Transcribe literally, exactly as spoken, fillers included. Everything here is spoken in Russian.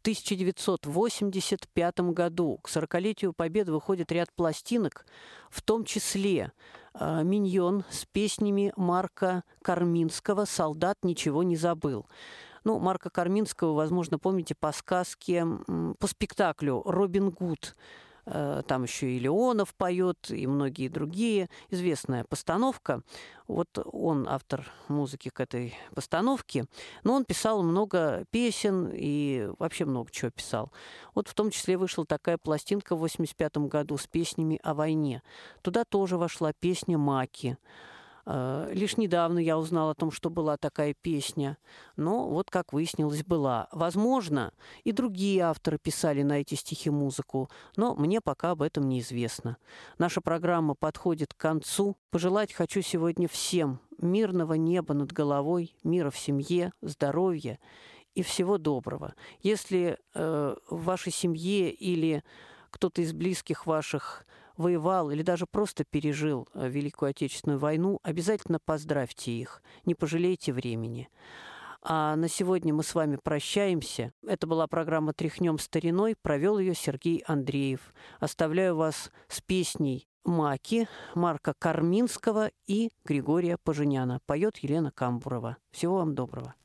тысяча девятьсот восемьдесят пятом году к сорокалетию Победы выходит ряд пластинок, в том числе э, «Миньон» с песнями Марка Карминского «Солдат ничего не забыл». Ну, Марка Карминского, возможно, помните по сказке, по спектаклю «Робин Гуд». Там еще и Леонов поет, и многие другие. Известная постановка. Вот он автор музыки к этой постановке. Но он писал много песен и вообще много чего писал. Вот в том числе вышла такая пластинка в восемьдесят пятом году с песнями о войне. Туда тоже вошла песня «Маки». Лишь недавно я узнала о том, что была такая песня. Но вот, как выяснилось, была. Возможно, и другие авторы писали на эти стихи музыку, но мне пока об этом неизвестно. Наша программа подходит к концу. Пожелать хочу сегодня всем мирного неба над головой, мира в семье, здоровья и всего доброго. Если э, в вашей семье или кто-то из близких ваших воевал или даже просто пережил Великую Отечественную войну, обязательно поздравьте их, не пожалейте времени. А на сегодня мы с вами прощаемся. Это была программа «Тряхнем стариной», провел ее Сергей Андреев. Оставляю вас с песней «Маки» Марка Карминского и Григория Поженяна. Поет Елена Камбурова. Всего вам доброго.